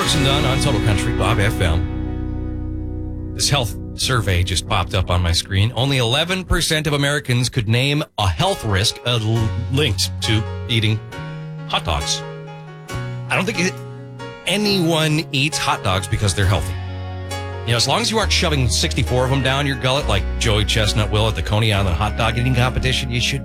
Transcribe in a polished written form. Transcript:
Brooks and Dunn on Total Country, Bob FM. This health survey just popped up on my screen. Only 11% of Americans could name a health risk linked to eating hot dogs. I don't think anyone eats hot dogs because they're healthy. You know, as long as you aren't shoving 64 of them down your gullet like Joey Chestnut will at the Coney Island hot dog eating competition, you should